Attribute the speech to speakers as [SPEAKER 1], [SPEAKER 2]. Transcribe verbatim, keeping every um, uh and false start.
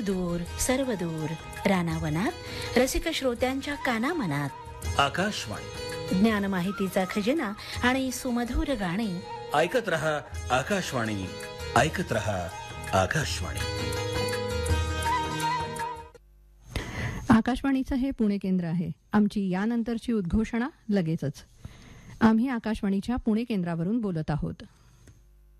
[SPEAKER 1] दूर सर्व दूर रानावनात रसिक श्रोत्यांच्या कानामनात
[SPEAKER 2] आकाशवाणी
[SPEAKER 1] ज्ञान माहितीचा खजिना आणि सुमधुर गाणी.
[SPEAKER 2] ऐकत रहा आकाशवाणी, ऐकत रहा आकाशवाणी.
[SPEAKER 3] आकाशवाणीचं हे पुणे केंद्र आहे. आमची यानंतरची उद्घोषणा लगेचच. आम्ही आकाशवाणीच्या पुणे केंद्रावरून बोलत आहोत.